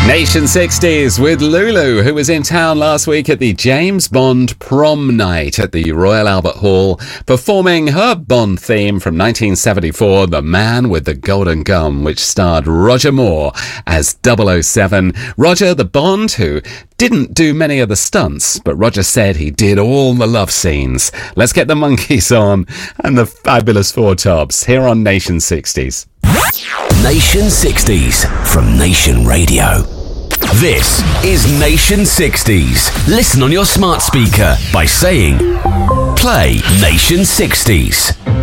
Nation 60s with Lulu, who was in town last week at the James Bond prom night at the Royal Albert Hall, performing her Bond theme from 1974, The Man with the Golden Gun, which starred Roger Moore as 007. Roger the Bond, who didn't do many of the stunts, but Roger said he did all the love scenes. Let's get the Monkees on and the Fabulous Four Tops here on Nation 60s. Nation 60s from Nation Radio. This is Nation 60s. Listen on your smart speaker by saying, play Nation 60s.